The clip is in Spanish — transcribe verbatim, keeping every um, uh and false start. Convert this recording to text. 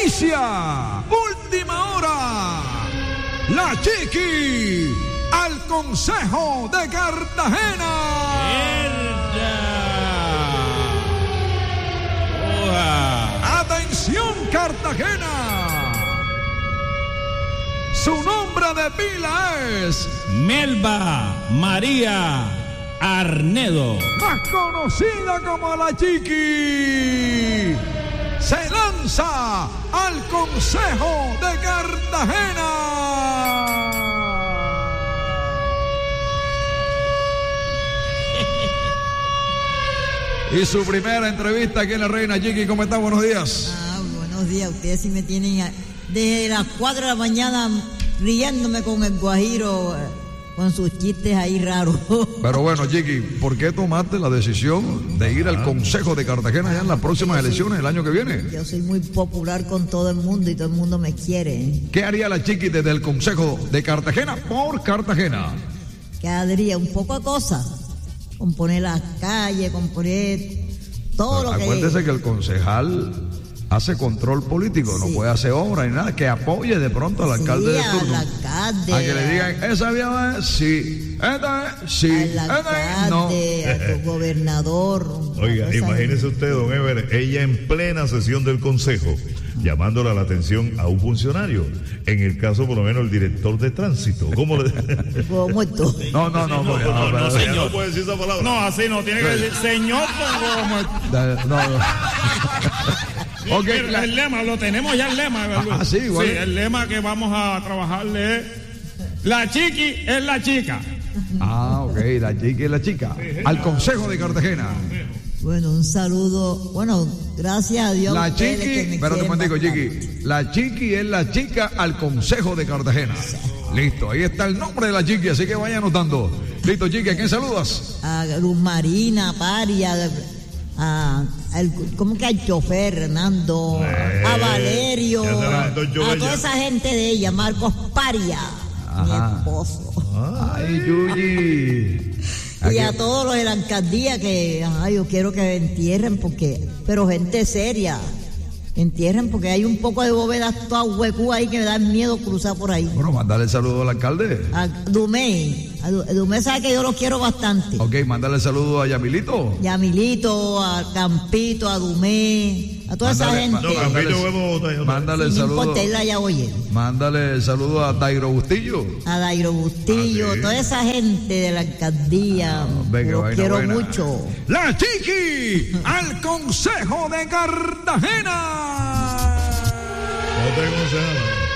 Inicia última hora. La Chiqui al Consejo de Cartagena. Atención, Cartagena. Su nombre de pila es Melba María Arnedo, más conocida como La Chiqui. Se lanza al Consejo de Cartagena. Y su primera entrevista aquí en La Reina. Chiqui, ¿cómo está? Buenos días. Ah, buenos días. Ustedes sí me tienen a, desde las cuatro de la mañana riéndome con el Guajiro, con sus chistes ahí raros. Pero bueno, Chiqui, ¿por qué tomaste la decisión de ir al Consejo de Cartagena ya en las próximas elecciones el año que viene? Yo soy muy popular con todo el mundo y todo el mundo me quiere. ¿Qué haría la Chiqui desde el Consejo de Cartagena por Cartagena? ¿Qué haría? Un poco de cosas. Componer las calles, componer todo Pero lo que... acuérdese que el concejal hace control político, sí. No puede hacer obra ni nada, que apoye de pronto al alcalde sí, de turno. Al alcalde. A que le digan, esa vía va, sí, esta es, sí, al esta alcalde, no. a tu gobernador. Oiga, imagínese usted, don Ever, ella en plena sesión del consejo, llamándole la atención a un funcionario, en el caso por lo menos el director de tránsito. ¿Cómo le...? ¿Cómo esto? No, no, no, no, no, no, no, señor. No puede decir esa palabra. No, así no, tiene que decir señor. No, no. Okay, el, la... el lema, lo tenemos ya el lema. Ah, sí, igual. Sí, el lema que vamos a trabajarle es la Chiqui es la chica. Ah, ok, la Chiqui es la chica. Al Consejo de Cartagena. Bueno, un saludo. Bueno, gracias a Dios. La Chiqui, espérate un momentico, Chiqui. La Chiqui es la chica al Consejo de Cartagena. Listo, ahí está el nombre de la Chiqui, así que vaya anotando. Listo, Chiqui, ¿a quién saludas? A Luz Marina, Paria, a, el, ¿cómo que al chofer, Hernando? Eh, a Valerio, a toda esa gente de ella, Marcos Paria, ajá, mi esposo. Ay, Yuyi. Y a todos los de la alcaldía que, ay, yo quiero que entierren porque, pero gente seria, entierren porque hay un poco de bóvedas todas huecú ahí que me dan miedo cruzar por ahí. Bueno, mandale el saludo al alcalde. A Dumé, a Dumé sabe que yo lo quiero bastante. Ok, mandale el saludo a Yamilito. Yamilito, a Campito, a Dumé, a toda mándale, esa gente. No, Campito, mándale, mándale el sí, saludo. No importa, él ya oye. Mándale el saludo a Dairo Bustillo. A Dairo Bustillo, ah, ¿sí? Toda esa gente de la alcaldía. Ah, no, lo quiero buena. Mucho. La Chiqui al Consejo de Cartagena. Otra consejo.